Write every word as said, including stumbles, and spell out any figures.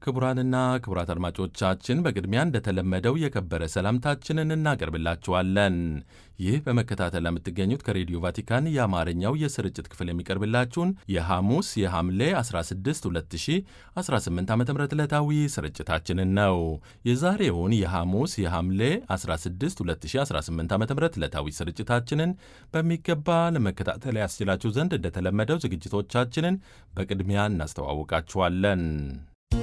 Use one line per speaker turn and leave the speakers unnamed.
ክቡራንና ክቡራት አድማጮቻችን በቅድሚያ እንደተለመደው የከበረ ሰላምታችንን እናቀርብላችኋለን። ይህ በመከታተል ለምትገኙት ከሬዲዮ ቫቲካን የአማርኛው የስርጭት ክፍል የሚቀርብላችሁን የሐሙስ የሐምሌ አስራ ስድስት ሁለት ሺህ አስራ ስምንት ዓ ም ዕለታዊ ስርጭታችንን ነው። የዛሬውን የሐሙስ የሐምሌ አስራ ስድስት ሁለት ሺህ አስራ ስምንት ዓ ም ዕለታዊ ስርጭታችንን በሚገባ ለመከታተል ያስችላችሁ ዘንድ እንደተለመደው ዝግጅቶቻችንን በቅድሚያ እናስተዋውቃችኋለን።